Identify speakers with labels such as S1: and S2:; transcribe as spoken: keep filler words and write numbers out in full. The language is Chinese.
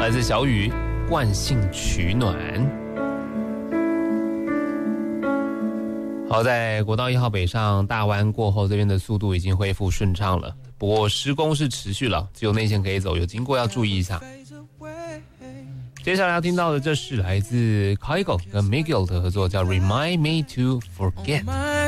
S1: 来自小雨惯性取暖。好在国道一号北上大弯过后，这边的速度已经恢复顺畅了，不过施工是持续了，只有内线可以走，有经过要注意一下。接下来要听到的，这是来自 Kygo 跟 Miguel 的合作，叫 Remind Me to Forget。